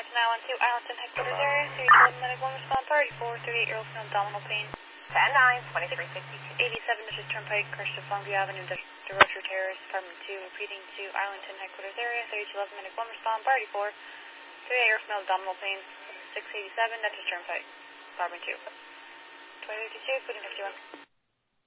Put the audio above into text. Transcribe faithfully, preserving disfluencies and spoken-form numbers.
personnel into Arlington headquarters area. three eleven medical respond party four, thirty-eight-year-old female abdominal pain. ten nine, twenty-three sixty-two. eighty-seven Dutchess Turnpike, Kirsten Longview Avenue, Director Terrace, Department two, repeating to Arlington headquarters area. thirty-two eleven medical respond party four, thirty-eight-year-old female abdominal pain. six eighty-seven Dutchess Turnpike, Department two. twenty fifty-two, including fifty-one.